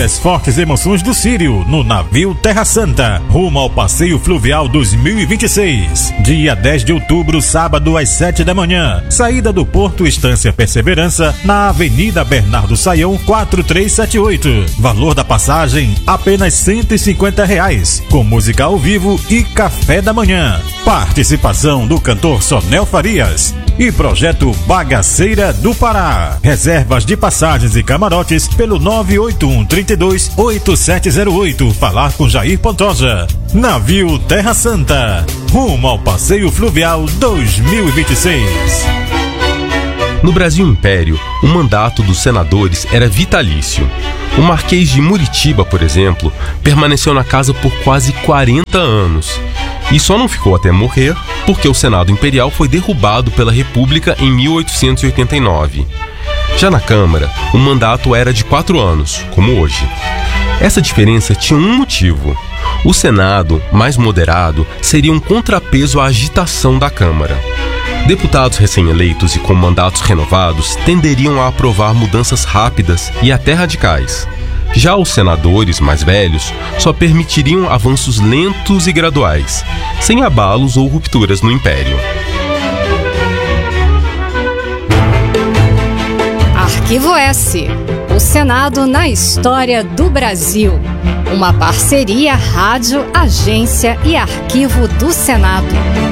Primeiras fortes emoções do Círio no navio Terra Santa, rumo ao Passeio Fluvial 2026. Dia 10 de outubro, sábado às 7 da manhã. Saída do Porto Estância Perseverança, na Avenida Bernardo Saião, 4378. Valor da passagem, apenas R$150, com música ao vivo e café da manhã. Participação do cantor Sonel Farias e Projeto Bagaceira do Pará. Reservas de passagens e camarotes pelo 981-32-8708. Falar com Jair Pantoja. Navio Terra Santa, rumo ao Passeio Fluvial 2026. No Brasil Império, o mandato dos senadores era vitalício. O Marquês de Muritiba, por exemplo, permaneceu na casa por quase 40 anos. E só não ficou até morrer porque o Senado Imperial foi derrubado pela República em 1889. Já na Câmara, o mandato era de 4 anos, como hoje. Essa diferença tinha um motivo. O Senado, mais moderado, seria um contrapeso à agitação da Câmara. Deputados recém-eleitos e com mandatos renovados tenderiam a aprovar mudanças rápidas e até radicais. Já os senadores mais velhos só permitiriam avanços lentos e graduais, sem abalos ou rupturas no Império. Arquivo S. O Senado na história do Brasil. Uma parceria Rádio, Agência e Arquivo do Senado.